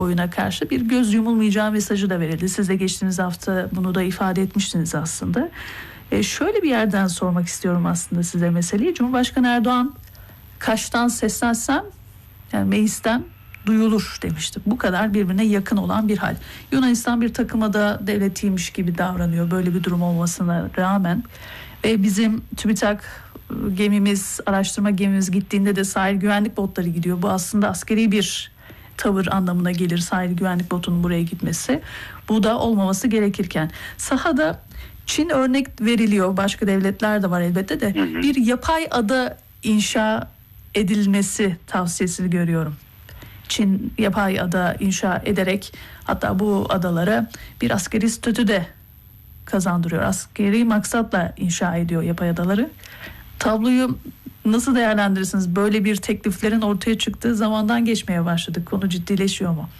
oyuna karşı bir göz yumulmayacağı mesajı da verildi. Siz de geçtiğimiz hafta bunu da ifade etmiştiniz aslında. Şöyle bir yerden sormak istiyorum aslında size meseleyi. Cumhurbaşkanı Erdoğan Kaş'tan seslensem yani meclisten duyulur demişti. Bu kadar birbirine yakın olan bir hal. Yunanistan bir takımada devletiymiş gibi davranıyor böyle bir durum olmasına rağmen. Ve bizim TÜBİTAK gemimiz, araştırma gemimiz gittiğinde de sahil güvenlik botları gidiyor. Bu aslında askeri bir tavır anlamına gelir, sahil güvenlik botunun buraya gitmesi. Bu da olmaması gerekirken. Sahada Çin örnek veriliyor. Başka devletler de var elbette de. Bir yapay ada inşa edilmesi tavsiyesini görüyorum. Çin yapay ada inşa ederek hatta bu adalara bir askeri statü de kazandırıyor. Askeri maksatla inşa ediyor yapay adaları. Tabloyu nasıl değerlendirirsiniz? Böyle bir tekliflerin ortaya çıktığı zamandan geçmeye başladık. Konu ciddileşiyor mu?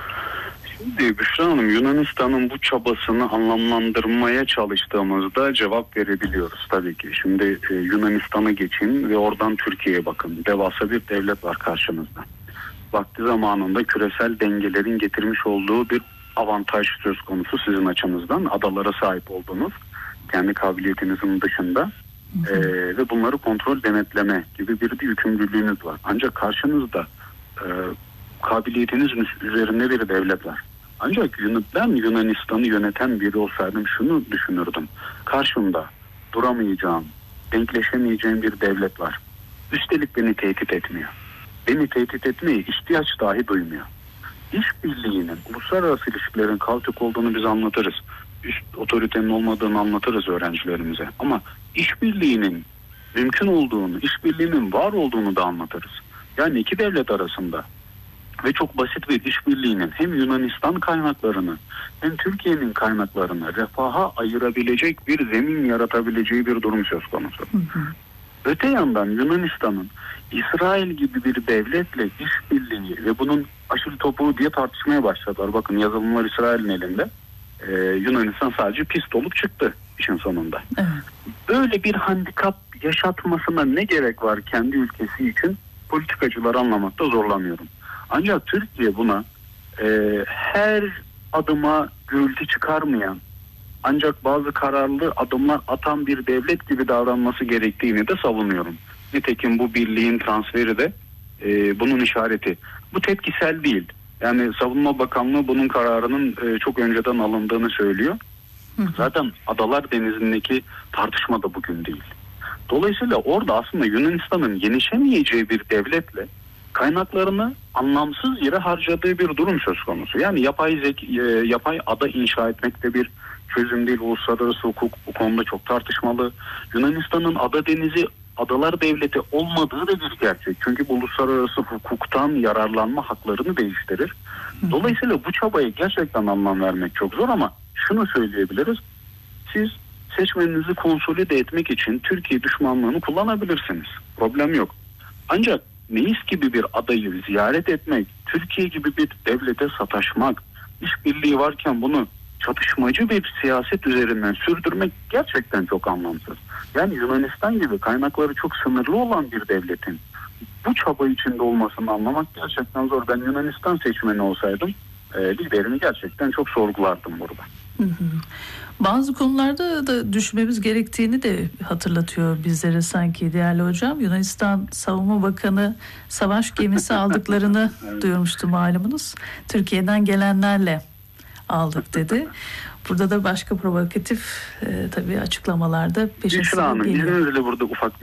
Şimdi Büşra Hanım, Yunanistan'ın bu çabasını anlamlandırmaya çalıştığımızda cevap verebiliyoruz tabii ki. Şimdi Yunanistan'a geçin ve oradan Türkiye'ye bakın. Devasa bir devlet var karşınızda. Vakti zamanında küresel dengelerin getirmiş olduğu bir avantaj söz konusu sizin açınızdan. Adalara sahip olduğunuz, kendi kabiliyetinizin dışında ve bunları kontrol, denetleme gibi bir yükümlülüğünüz var. Ancak karşınızda kabiliyetinizin üzerinde bir devlet var. Ancak ben Yunanistan'ı yöneten biri olsaydım şunu düşünürdüm. Karşımda duramayacağım, denkleşemeyeceğim bir devlet var. Üstelik beni tehdit etmiyor. Beni tehdit etmeye ihtiyaç dahi duymuyor. İşbirliğinin, uluslararası ilişkilerin kaotik olduğunu biz anlatırız. Üst otoritenin olmadığını anlatırız öğrencilerimize. Ama işbirliğinin mümkün olduğunu, işbirliğinin var olduğunu da anlatırız. Yani iki devlet arasında ve çok basit bir işbirliğinin hem Yunanistan kaynaklarını hem Türkiye'nin kaynaklarını refaha ayırabilecek bir zemin yaratabileceği bir durum söz konusu. Öte yandan Yunanistan'ın İsrail gibi bir devletle işbirliği ve bunun aşırı topuğu diye tartışmaya başladılar. Bakın yazılımlar İsrail'in elinde. Yunanistan sadece pist olup çıktı işin sonunda. Evet. Böyle bir handikap yaşatmasına ne gerek var kendi ülkesi için? Politikacıları anlamakta zorlanıyorum. Ancak Türkiye buna her adıma gürültü çıkarmayan ancak bazı kararlı adımlar atan bir devlet gibi davranması gerektiğini de savunuyorum. Nitekim bu birliğin transferi de bunun işareti. Bu tepkisel değil. Yani Savunma Bakanlığı bunun kararının çok önceden alındığını söylüyor. Zaten Adalar Denizi'ndeki tartışma da bugün değil. Dolayısıyla orada aslında Yunanistan'ın yenişemeyeceği bir devletle kaynaklarını anlamsız yere harcadığı bir durum söz konusu. Yani yapay ada inşa etmek de bir çözüm değil. Uluslararası hukuk bu konuda çok tartışmalı. Yunanistan'ın ada denizi, adalar devleti olmadığı da bir gerçek. Çünkü bu uluslararası hukuktan yararlanma haklarını değiştirir. Dolayısıyla bu çabaya gerçekten anlam vermek çok zor ama şunu söyleyebiliriz. Siz seçmeninizi konsolide etmek için Türkiye düşmanlığını kullanabilirsiniz. Problem yok. Ancak Meis gibi bir adayı ziyaret etmek, Türkiye gibi bir devlete sataşmak, işbirliği varken bunu çatışmacı bir siyaset üzerinden sürdürmek gerçekten çok anlamsız. Yani Yunanistan gibi kaynakları çok sınırlı olan bir devletin bu çaba içinde olmasını anlamak gerçekten zor. Ben Yunanistan seçmeni olsaydım liderini gerçekten çok sorgulardım burada. Bazı konularda da düşmemiz gerektiğini de hatırlatıyor bizlere sanki değerli hocam. Yunanistan Savunma Bakanı savaş gemisi aldıklarını evet. Duyurmuştu malumunuz. Türkiye'den gelenlerle aldık dedi. Burada da başka provokatif tabii açıklamalarda peşin sıra geliyor. İzninizle burada ufak